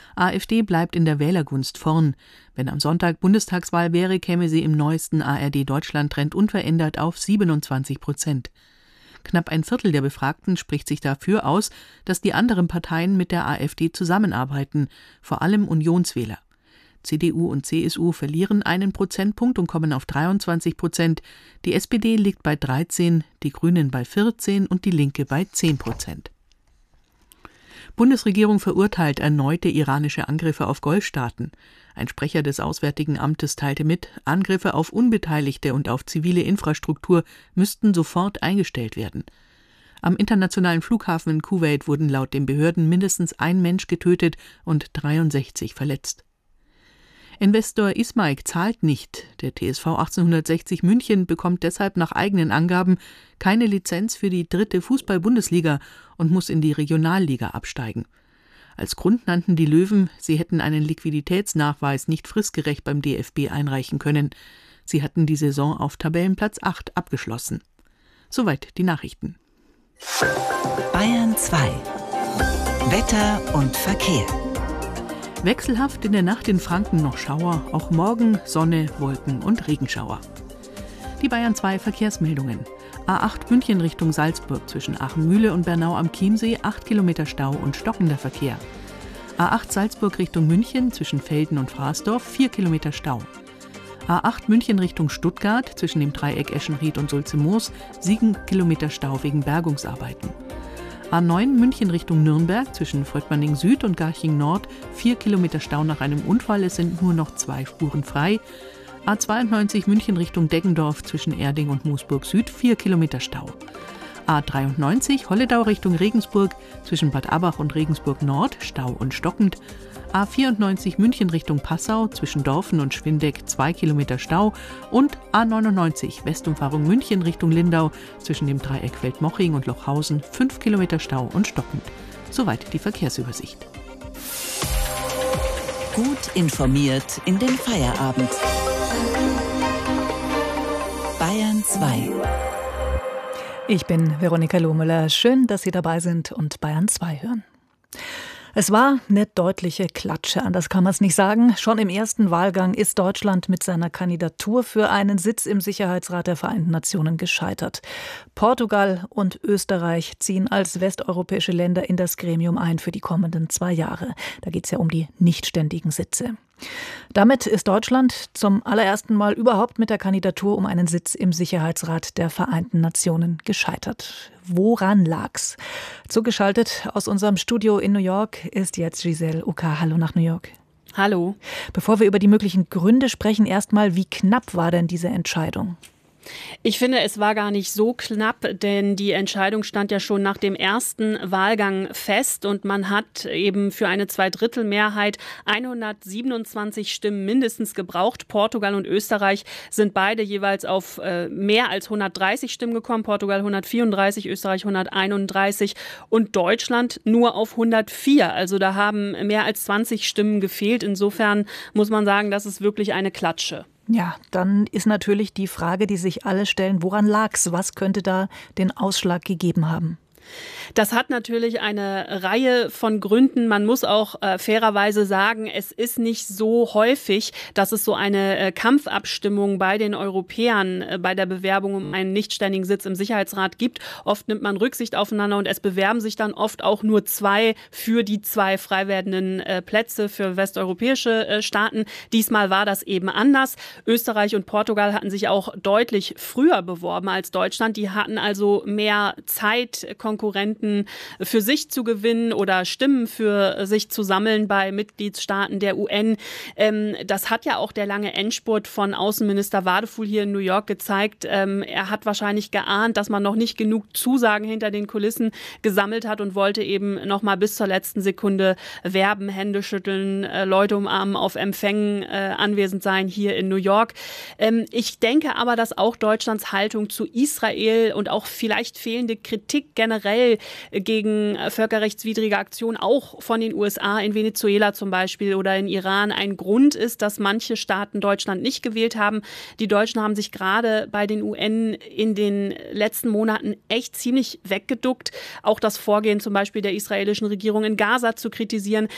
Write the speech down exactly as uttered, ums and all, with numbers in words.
AfD bleibt in der Wählergunst vorn. Wenn am Sonntag Bundestagswahl wäre, käme sie im neuesten A R D-Deutschland-Trend unverändert auf siebenundzwanzig Prozent. Knapp ein Viertel der Befragten spricht sich dafür aus, dass die anderen Parteien mit der AfD zusammenarbeiten, vor allem Unionswähler. C D U und C S U verlieren einen Prozentpunkt und kommen auf dreiundzwanzig Prozent. Die S P D liegt bei dreizehn, die Grünen bei vierzehn und die Linke bei zehn Prozent. Bundesregierung verurteilt erneute iranische Angriffe auf Golfstaaten. Ein Sprecher des Auswärtigen Amtes teilte mit, Angriffe auf Unbeteiligte und auf zivile Infrastruktur müssten sofort eingestellt werden. Am internationalen Flughafen in Kuwait wurden laut den Behörden mindestens ein Mensch getötet und dreiundsechzig verletzt. Investor Ismaik zahlt nicht. Der T S V achtzehnhundertsechzig München bekommt deshalb nach eigenen Angaben keine Lizenz für die dritte Fußball-Bundesliga und muss in die Regionalliga absteigen. Als Grund nannten die Löwen, sie hätten einen Liquiditätsnachweis nicht fristgerecht beim D F B einreichen können. Sie hatten die Saison auf Tabellenplatz acht abgeschlossen. Soweit die Nachrichten. Bayern zwei. Wetter und Verkehr. Wechselhaft in der Nacht in Franken noch Schauer, auch morgen Sonne, Wolken und Regenschauer. Die Bayern zwei Verkehrsmeldungen. A acht München Richtung Salzburg zwischen Aachen-Mühle und Bernau am Chiemsee, acht Kilometer Stau und stockender Verkehr. A acht Salzburg Richtung München zwischen Velden und Fraßdorf, vier Kilometer Stau. A acht München Richtung Stuttgart zwischen dem Dreieck Eschenried und Sulze-Moos, sieben Kilometer Stau wegen Bergungsarbeiten. A neun München Richtung Nürnberg zwischen Fröttmanning Süd und Garching Nord, vier Kilometer Stau nach einem Unfall, es sind nur noch zwei Spuren frei. A zweiundneunzig München Richtung Deggendorf zwischen Erding und Moosburg Süd, vier Kilometer Stau. A dreiundneunzig Holledau Richtung Regensburg zwischen Bad Abbach und Regensburg Nord, Stau und stockend. A vierundneunzig München Richtung Passau zwischen Dorfen und Schwindeck, zwei Kilometer Stau. Und A neunundneunzig Westumfahrung München Richtung Lindau zwischen dem Dreieck Feldmoching und Lochhausen, fünf Kilometer Stau und stockend. Soweit die Verkehrsübersicht. Gut informiert in den Feierabend. Bayern zwei. Ich bin Veronika Lohmüller. Schön, dass Sie dabei sind und Bayern zwei hören. Es war eine deutliche Klatsche, anders kann man es nicht sagen. Schon im ersten Wahlgang ist Deutschland mit seiner Kandidatur für einen Sitz im Sicherheitsrat der Vereinten Nationen gescheitert. Portugal und Österreich ziehen als westeuropäische Länder in das Gremium ein für die kommenden zwei Jahre. Da geht es ja um die nichtständigen Sitze. Damit ist Deutschland zum allerersten Mal überhaupt mit der Kandidatur um einen Sitz im Sicherheitsrat der Vereinten Nationen gescheitert. Woran lag's? Zugeschaltet aus unserem Studio in New York ist jetzt Giselle Uka. Hallo nach New York. Hallo. Bevor wir über die möglichen Gründe sprechen, erstmal, wie knapp war denn diese Entscheidung? Ich finde, es war gar nicht so knapp, denn die Entscheidung stand ja schon nach dem ersten Wahlgang fest und man hat eben für eine Zweidrittelmehrheit hundertsiebenundzwanzig Stimmen mindestens gebraucht. Portugal und Österreich sind beide jeweils auf äh, mehr als hundertdreißig Stimmen gekommen. Portugal hundertvierunddreißig, Österreich hunderteinunddreißig und Deutschland nur auf hundertvier. Also da haben mehr als zwanzig Stimmen gefehlt. Insofern muss man sagen, das ist wirklich eine Klatsche. Ja, dann ist natürlich die Frage, die sich alle stellen, woran lag's? Was könnte da den Ausschlag gegeben haben? Das hat natürlich eine Reihe von Gründen. Man muss auch äh, fairerweise sagen, es ist nicht so häufig, dass es so eine äh, Kampfabstimmung bei den Europäern äh, bei der Bewerbung um einen nichtständigen Sitz im Sicherheitsrat gibt. Oft nimmt man Rücksicht aufeinander und es bewerben sich dann oft auch nur zwei für die zwei frei werdenden äh, Plätze für westeuropäische äh, Staaten. Diesmal war das eben anders. Österreich und Portugal hatten sich auch deutlich früher beworben als Deutschland. Die hatten also mehr Zeit, Konkurrenten für sich zu gewinnen oder Stimmen für sich zu sammeln bei Mitgliedstaaten der U N. Ähm, das hat ja auch der lange Endspurt von Außenminister Wadefuhl hier in New York gezeigt. Ähm, er hat wahrscheinlich geahnt, dass man noch nicht genug Zusagen hinter den Kulissen gesammelt hat und wollte eben noch mal bis zur letzten Sekunde werben, Hände schütteln, äh, Leute umarmen, auf Empfängen äh, anwesend sein hier in New York. Ähm, ich denke aber, dass auch Deutschlands Haltung zu Israel und auch vielleicht fehlende Kritik generell gegen völkerrechtswidrige Aktionen auch von den U S A in Venezuela zum Beispiel oder in Iran ein Grund ist, dass manche Staaten Deutschland nicht gewählt haben. Die Deutschen haben sich gerade bei den U N in den letzten Monaten echt ziemlich weggeduckt. Auch das Vorgehen zum Beispiel der israelischen Regierung in Gaza zu kritisieren.